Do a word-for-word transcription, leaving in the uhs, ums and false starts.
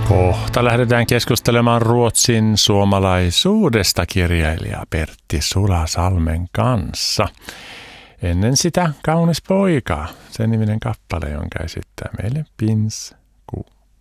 Kohta lähdetään keskustelemaan Ruotsin suomalaisuudesta kirjailija Pertti Sulasalmen kanssa. Ennen sitä Kaunis poika, sen niminen kappale, jonka esittää meille Pins